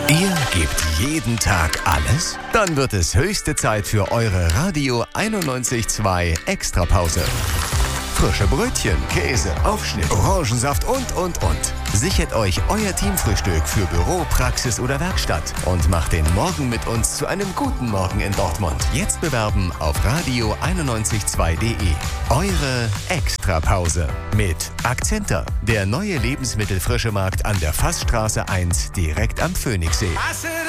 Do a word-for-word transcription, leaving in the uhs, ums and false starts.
Ihr gebt jeden Tag alles? Dann wird es höchste Zeit für eure Radio einundneunzig Komma zwei Extrapause. Frische Brötchen, Käse, Aufschnitt, Orangensaft und, und, und. Sichert euch euer Teamfrühstück für Büro, Praxis oder Werkstatt und macht den Morgen mit uns zu einem guten Morgen in Dortmund. Jetzt bewerben auf radio einundneunzig Komma zwei punkt de. Eure Extrapause mit Akzenter, der neue Lebensmittelfrischemarkt an der Fassstraße eins direkt am Phoenixsee.